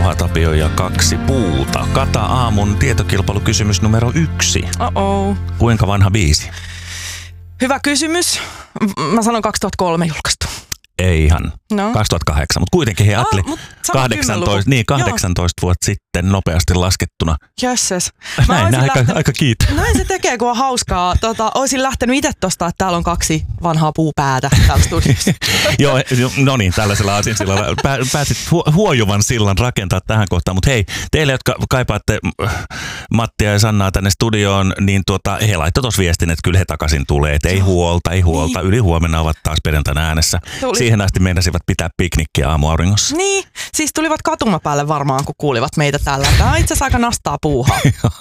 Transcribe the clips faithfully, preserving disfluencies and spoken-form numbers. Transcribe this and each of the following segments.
Juha Tapio ja kaksi puuta. Kata aamun tietokilpailukysymys numero yksi. Oh-oh. Kuinka vanha biisi? Hyvä kysymys. Mä sanon kaksituhattakolme julkaistu. Ei ihan. No. kaksituhattakahdeksan, mutta kuitenkin he ajatteli ah, kahdeksantoista, niin kahdeksantoista Joo. vuotta sitten nopeasti laskettuna. Jösses. Näin, aika, lähtenyt, aika kiitä. Näin se tekee, kun on hauskaa. Tota, olisin lähtenyt itse tosta, että täällä on kaksi vanhaa puupäätä täällä studiossa. Joo, no niin, tällaisella asiansillalla pääsit huojuvan sillan rakentaa tähän kohtaan. Mutta hei, teille, jotka kaipaatte Mattia ja Sannaa tänne studioon, niin tuota, he laittoi tuossa viestin, että kyllä he takaisin tulee. Et ei huolta, ei huolta. Niin. Yli huomenna ovat taas perjantaina äänessä. Tuli. Siihen asti meinasivat pitää piknikkiä aamuauringossa. Niin, siis tulivat katumapäälle varmaan, kun kuulivat meitä täällä. Tämä on itse asiassa aika nastaa puuhaa.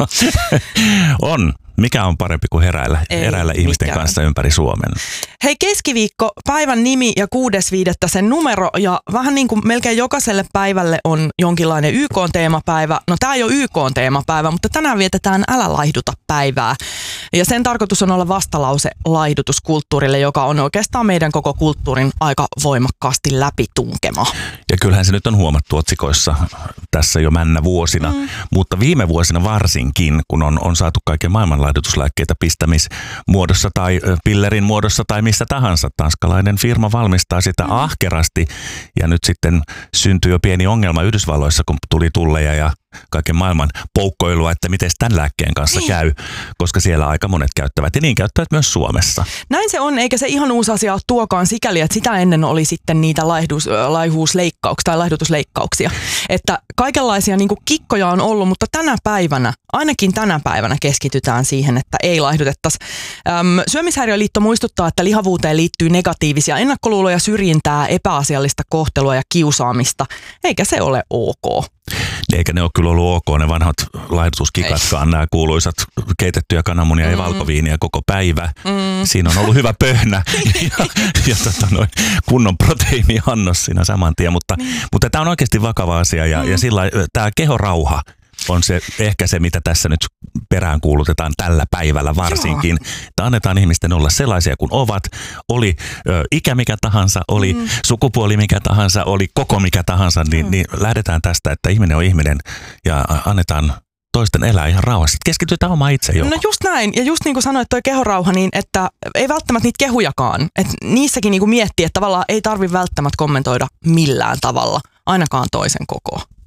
On. Mikä on parempi kuin heräillä, heräillä ihmisten mikään. kanssa ympäri Suomen? Hei, keskiviikko, päivän nimi ja kuudes viidettä sen numero. Ja vähän niin kuin melkein jokaiselle päivälle on jonkinlainen Y K-teemapäivä. No tää ei ole Y K-teemapäivä, mutta tänään vietetään Älä laihduta päivää. Ja sen tarkoitus on olla vastalause laihdutuskulttuurille, joka on oikeastaan meidän koko kulttuurin aika voimakkaasti läpitunkema. Ja kyllähän se nyt on huomattu otsikoissa tässä jo männä vuosina, mm. mutta viime vuosina varsinkin, kun on, on saatu kaiken maailman laihdutuslääkkeitä pistämismuodossa tai pillerin muodossa tai missä tahansa. Tanskalainen firma valmistaa sitä mm. ahkerasti ja nyt sitten syntyi jo pieni ongelma Yhdysvalloissa, kun tuli tulleja ja kaiken maailman poukkoilua, että miten tämän lääkkeen kanssa niin. käy, koska siellä aika monet käyttävät ja niin käyttävät myös Suomessa. Näin se on, eikä se ihan uusi asia ole tuokaan sikäli, että sitä ennen oli sitten niitä laihdus, laihuusleikkauksia tai laihdutusleikkauksia. Että kaikenlaisia niin kuin kikkoja on ollut, mutta tänä päivänä, ainakin tänä päivänä keskitytään siihen, että ei laihdutettaisi. Öm, Syömishäiriöliitto muistuttaa, että lihavuuteen liittyy negatiivisia ennakkoluuloja, syrjintää, epäasiallista kohtelua ja kiusaamista, eikä se ole ok. Eikä ne ole kyllä ollut ok, ne vanhat laihdutuskikatkaan, nämä kuuluisat keitettyjä kananmunia mm. ja valkoviiniä koko päivä. Mm. Siinä on ollut hyvä pöhnä ja, ja tota noin, kunnon proteiiniannos siinä saman tien, mutta, mm. mutta tämä on oikeasti vakava asia ja, mm. ja sillä tämä kehorauha on se, ehkä se, mitä tässä nyt perään kuulutetaan tällä päivällä varsinkin. Että annetaan ihmisten olla sellaisia kuin ovat. Oli ö, ikä mikä tahansa, oli mm. sukupuoli mikä tahansa, oli koko mikä tahansa, niin, mm. niin lähdetään tästä, että ihminen on ihminen ja annetaan toisten elää ihan rauhassa. Keskitytään omaan itse joukkoon. No just näin. Ja just niin kuin sanoit, toi kehorauha, niin että ei välttämättä niitä kehujakaan. Että niissäkin niin kuin miettii, että tavallaan ei tarvitse välttämättä kommentoida millään tavalla, ainakaan toisen kokoa.